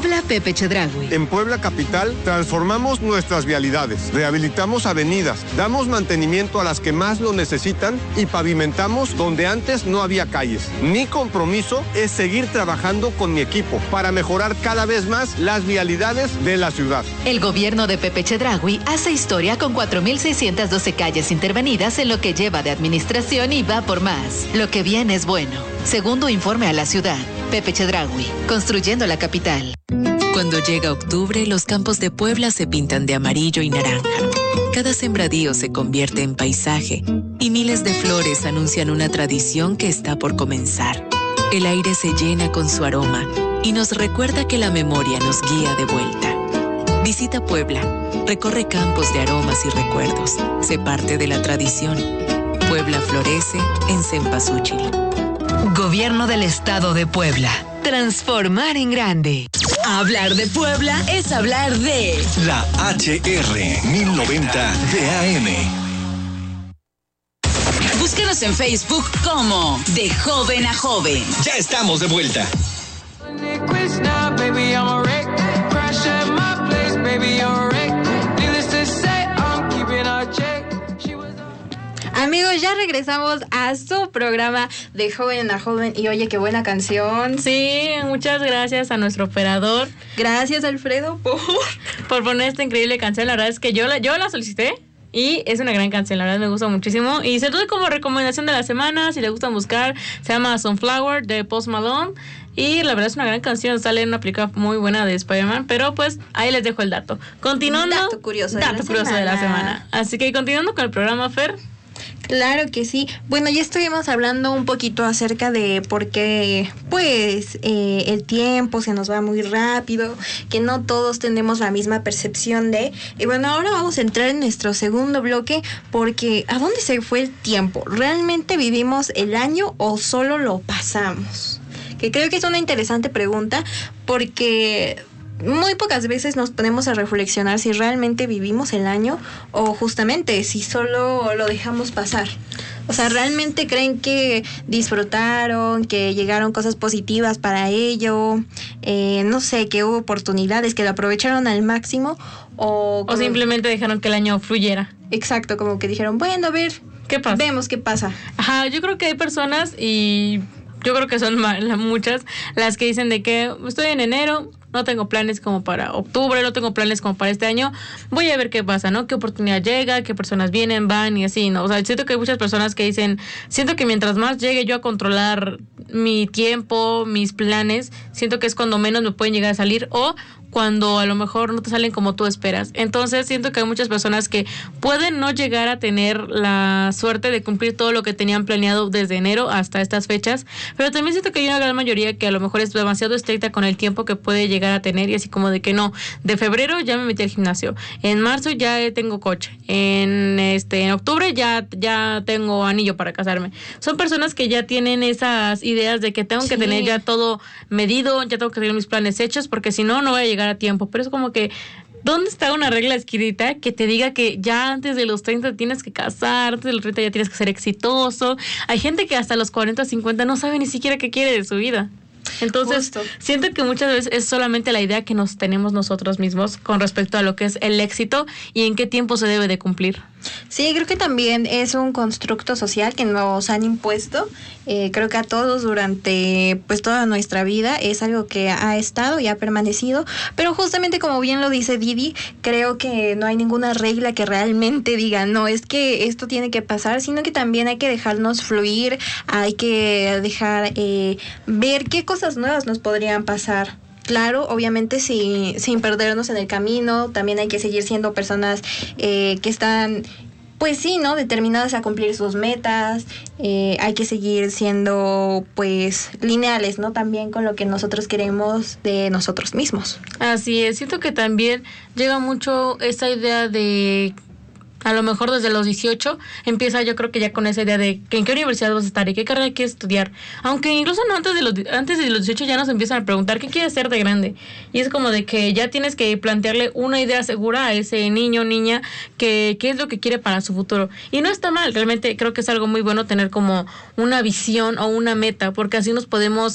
Habla Pepe Chedraui. En Puebla Capital transformamos nuestras vialidades, rehabilitamos avenidas, damos mantenimiento a las que más lo necesitan y pavimentamos donde antes no había calles. Mi compromiso es seguir trabajando con mi equipo para mejorar cada vez más las vialidades de la ciudad. El gobierno de Pepe Chedraui hace historia con 4,612 calles intervenidas en lo que lleva de administración y va por más. Lo que viene es bueno. Segundo informe a la ciudad. Pepe Chedraui, construyendo la capital. Cuando llega octubre, los campos de Puebla se pintan de amarillo y naranja. Cada sembradío se convierte en paisaje y miles de flores anuncian una tradición que está por comenzar. El aire se llena con su aroma y nos recuerda que la memoria nos guía de vuelta. Visita Puebla, recorre campos de aromas y recuerdos, sé parte de la tradición. Puebla florece en Cempasúchil. Gobierno del Estado de Puebla. Transformar en grande. Hablar de Puebla es hablar de la HR 1090 de AM. Búscanos en Facebook como De Joven a Joven. Ya estamos de vuelta. Amigos, ya regresamos a su programa De Joven a Joven. Y oye, qué buena canción. Sí, muchas gracias a nuestro operador. Gracias, Alfredo, por poner esta increíble canción. La verdad es que yo la solicité y es una gran canción. La verdad me gusta muchísimo. Y se tuve como recomendación de la semana, si le gustan buscar, se llama Sunflower de Post Malone. Y la verdad es una gran canción, sale en una película muy buena de Spider-Man, pero pues ahí les dejo el dato. Continuando. Dato curioso de la semana. Así que continuando con el programa, Fer. Claro que sí. Bueno, ya estuvimos hablando un poquito acerca de por qué, pues, el tiempo se nos va muy rápido, que no todos tenemos la misma percepción de... Y bueno, ahora vamos a entrar en nuestro segundo bloque, porque ¿a dónde se fue el tiempo? ¿Realmente vivimos el año o solo lo pasamos? Que creo que es una interesante pregunta, porque... muy pocas veces nos ponemos a reflexionar si realmente vivimos el año o justamente si solo lo dejamos pasar. O sea, ¿realmente creen que disfrutaron, que llegaron cosas positivas para ello? No sé, que hubo oportunidades, que lo aprovecharon al máximo o simplemente dejaron que el año fluyera. Exacto, como que dijeron, bueno, a ver, ¿qué pasa? Vemos qué pasa. Ajá, yo creo que hay personas y yo creo que son muchas las que dicen de que estoy en enero, no tengo planes como para octubre, no tengo planes como para este año, voy a ver qué pasa, ¿no? Qué oportunidad llega, qué personas vienen, van y así, ¿no? O sea, siento que hay muchas personas que dicen, siento que mientras más llegue yo a controlar mi tiempo, mis planes, siento que es cuando menos me pueden llegar a salir o cuando a lo mejor no te salen como tú esperas. Entonces siento que hay muchas personas que pueden no llegar a tener la suerte de cumplir todo lo que tenían planeado desde enero hasta estas fechas, pero también siento que hay una gran mayoría que a lo mejor es demasiado estricta con el tiempo que puede llegar a tener y así como de que no, de febrero ya me metí al gimnasio, en marzo ya tengo coche, en octubre ya tengo anillo para casarme. Son personas que ya tienen esas ideas de que tengo que tener ya todo medido, ya tengo que tener mis planes hechos porque si no voy a llegar a tiempo, pero es como que ¿dónde está una regla escrita que te diga que ya antes de los 30 tienes que casar, antes de los 30 ya tienes que ser exitoso? Hay gente que hasta los 40, 50 no sabe ni siquiera qué quiere de su vida. Entonces, siento que muchas veces es solamente la idea que nos tenemos nosotros mismos con respecto a lo que es el éxito y en qué tiempo se debe de cumplir. Sí, creo que también es un constructo social que nos han impuesto. Creo que a todos durante pues toda nuestra vida es algo que ha estado y ha permanecido, pero justamente como bien lo dice Didi, creo que no hay ninguna regla que realmente diga, no, es que esto tiene que pasar, sino que también hay que dejarnos fluir, hay que dejar ver qué cosas nuevas nos podrían pasar. Claro, obviamente sin perdernos en el camino, también hay que seguir siendo personas que están, pues sí, ¿no? Determinadas a cumplir sus metas, hay que seguir siendo, pues, lineales, ¿no? También con lo que nosotros queremos de nosotros mismos. Así es, siento que también llega mucho esa idea de... A lo mejor desde los 18 empieza, yo creo que ya con esa idea de que en qué universidad vas a estar y qué carrera quieres estudiar. Aunque incluso no antes de los 18 ya nos empiezan a preguntar qué quieres ser de grande. Y es como de que ya tienes que plantearle una idea segura a ese niño o niña que qué es lo que quiere para su futuro. Y no está mal, realmente creo que es algo muy bueno tener como una visión o una meta, porque así nos podemos